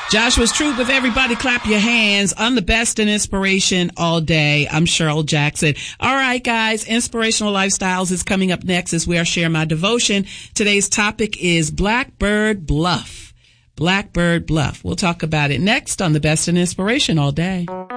Joshua's Truth with everybody. Clap your hands. I'm the best in inspiration all day. I'm Cheryl Jackson. All right, guys. Inspirational Lifestyles is coming up next as we are sharing my devotion. Today's topic is Blackbird Bluff. Blackbird Bluff. We'll talk about it next on the best in inspiration all day.